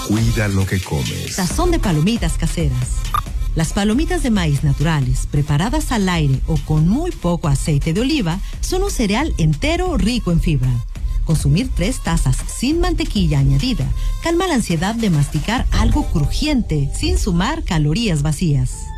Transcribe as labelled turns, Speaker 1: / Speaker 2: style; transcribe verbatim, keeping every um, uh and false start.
Speaker 1: Cuida lo que comes.
Speaker 2: Sazón de palomitas caseras. Las palomitas de maíz naturales, preparadas al aire o con muy poco aceite de oliva, son un cereal entero rico en fibra. Consumir tres tazas sin mantequilla añadida calma la ansiedad de masticar algo crujiente sin sumar calorías vacías.